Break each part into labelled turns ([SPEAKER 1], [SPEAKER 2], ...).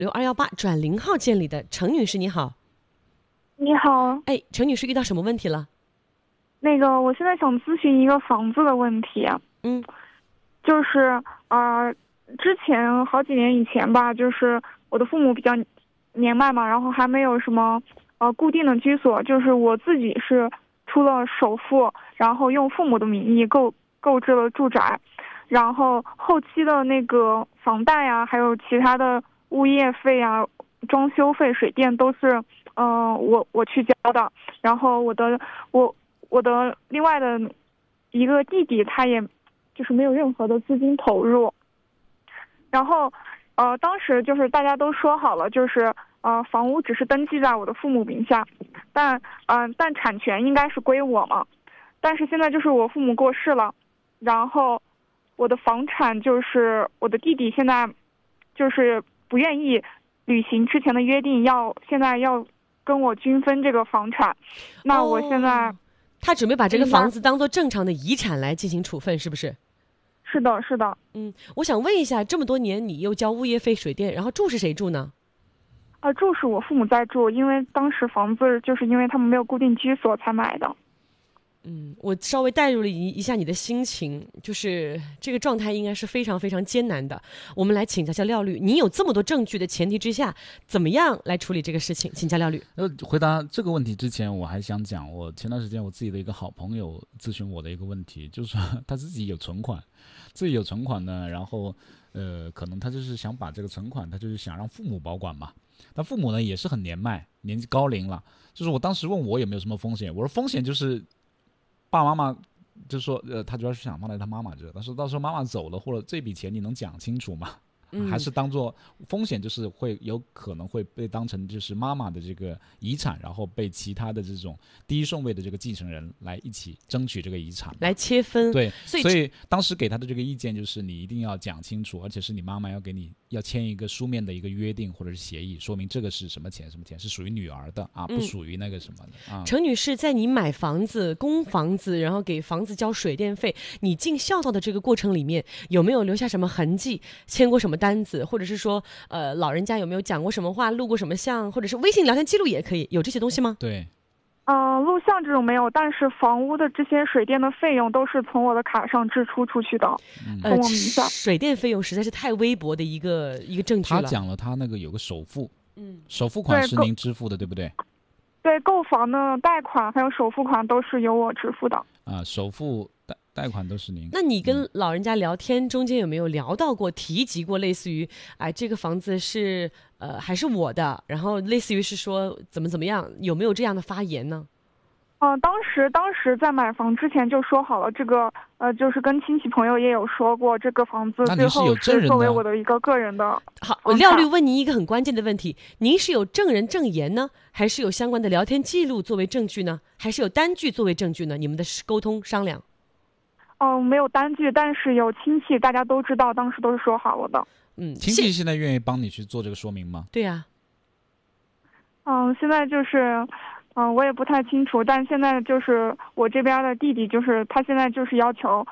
[SPEAKER 1] 由218转0号建立的程女士，你好。
[SPEAKER 2] 你好，
[SPEAKER 1] 哎，程女士遇到什么问题了？
[SPEAKER 2] 我现在想咨询一个房子的问题。
[SPEAKER 1] 嗯，
[SPEAKER 2] 就是之前好几年以前吧，就是我的父母比较年迈嘛，然后还没有什么固定的居所，就是我自己是出了首付，然后用父母的名义购置了住宅，然后后期的那个房贷呀，还有其他的物业费啊、装修费、水电都是我去交的。然后我的另外的一个弟弟，他也就是没有任何的资金投入。然后当时就是大家都说好了，就是房屋只是登记在我的父母名下，但产权应该是归我嘛。但是现在就是我父母过世了，然后我的房产就是我的弟弟现在就是不愿意履行之前的约定，现在要跟我均分这个房产。那我现在
[SPEAKER 1] 他准备把这个房子当做正常的遗产来进行处分，是不是？
[SPEAKER 2] 是的，是的。
[SPEAKER 1] 我想问一下，这么多年你又交物业费、水电，然后住是谁住呢？
[SPEAKER 2] 住是我父母在住，因为当时房子就是因为他们没有固定居所才买的。
[SPEAKER 1] 我稍微带入了一下你的心情，就是这个状态应该是非常非常艰难的。我们来请教廖律，你有这么多证据的前提之下，怎么样来处理这个事情？请教廖律。
[SPEAKER 3] 回答这个问题之前，我还想讲，我前段时间我自己的一个好朋友咨询我的一个问题，就是说他自己有存款呢，然后可能他就是想把这个存款，他就是想让父母保管嘛。但父母呢也是很年迈，年纪高龄了。就是我当时问我有没有什么风险，我说风险就是爸爸妈妈就是说他主要是想放在他妈妈这，但是到时候妈妈走了或者这笔钱你能讲清楚吗？还是当做风险，就是会有可能会被当成就是妈妈的这个遗产，然后被其他的这种第一顺位的这个继承人来一起争取这个遗产
[SPEAKER 1] 来切分。
[SPEAKER 3] 对，所以当时给他的这个意见就是你一定要讲清楚，而且是你妈妈要签一个书面的一个约定或者是协议，说明这个是什么钱是属于女儿的啊，不属于那个什么的啊。
[SPEAKER 1] 程女士，在你买房子、供房子，然后给房子交水电费，你尽孝道的这个过程里面，有没有留下什么痕迹？签过什么单子，或者是说老人家有没有讲过什么话，录过什么像，或者是微信聊天记录也可以，有这些东西吗？
[SPEAKER 3] 对，
[SPEAKER 2] 录像这种没有，但是房屋的这些水电的费用都是从我的卡上支出出去的，从我名下。
[SPEAKER 1] 水电费用实在是太微薄的一个证据了。
[SPEAKER 3] 他讲了，他那个有个首付，首付款是您支付的，对不对？
[SPEAKER 2] 对，购房的贷款还有首付款都是由我支付的。
[SPEAKER 3] 首付贷款都是您。
[SPEAKER 1] 那你跟老人家聊天中间有没有聊到过、提及过类似于这个房子是还是我的，然后类似于是说怎么样，有没有这样的发言呢？
[SPEAKER 2] 当时在买房之前就说好了，这个就是跟亲戚朋友也有说过，这个房子最后是作为我的一个个人的。
[SPEAKER 1] 好，廖律问您一个很关键的问题：您是有证人证言呢，还是有相关的聊天记录作为证据呢，还是有单据作为证据呢？你们的沟通商量？
[SPEAKER 2] 没有单据，但是有亲戚，大家都知道，当时都是说好了的。
[SPEAKER 3] 亲戚现在愿意帮你去做这个说明吗？
[SPEAKER 1] 对呀。
[SPEAKER 2] 现在就是。我也不太清楚，但现在就是我这边的弟弟，就是他现在就是要求，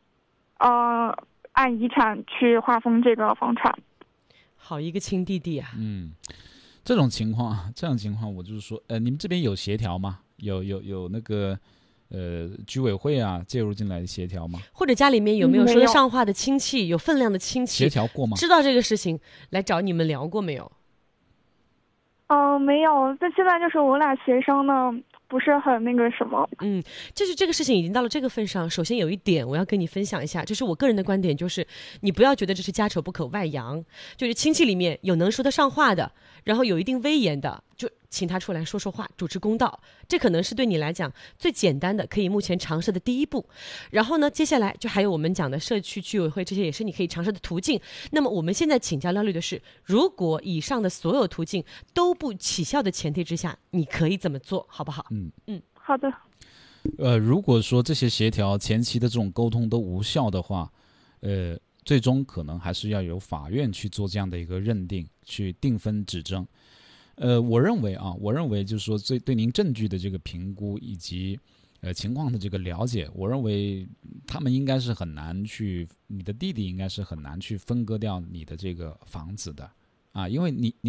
[SPEAKER 2] 按遗产去划分这个房产。
[SPEAKER 1] 好一个亲弟弟啊！
[SPEAKER 3] 这种情况，我就是说，你们这边有协调吗？有那个居委会啊介入进来协调吗？
[SPEAKER 1] 或者家里面有没有说得上话的亲戚，有分量的亲戚
[SPEAKER 3] 协调过吗？
[SPEAKER 1] 知道这个事情来找你们聊过没有？
[SPEAKER 2] 没有，现在就是我俩协商呢，不是很那个什么。
[SPEAKER 1] 就是这个事情已经到了这个份上。首先有一点我要跟你分享一下，这是我个人的观点，就是你不要觉得这是家丑不可外扬，就是亲戚里面有能说得上话的，然后有一定威严的，就请他出来说说话，主持公道，这可能是对你来讲最简单的，可以目前尝试的第一步。然后呢，接下来就还有我们讲的社区居委会，这些也是你可以尝试的途径。那么我们现在请教廖律的是，如果以上的所有途径都不起效的前提之下，你可以怎么做，好不好？
[SPEAKER 2] 好的。
[SPEAKER 3] 如果说这些协调前期的这种沟通都无效的话，最终可能还是要由法院去做这样的一个认定，去定分指证。我认为就是说，对您证据的这个评估以及情况的这个了解，我认为他们应该是很难去，你的弟弟应该是很难去分割掉你的这个房子的啊，因为你